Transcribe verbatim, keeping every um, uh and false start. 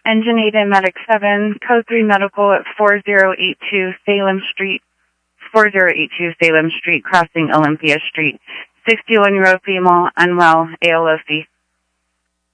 Engine eight and Medic seven, Code three Medical at four zero eight two Salem Street, four zero eight two Salem Street, crossing Olympia Street. sixty-one-year-old female, unwell, A L O C.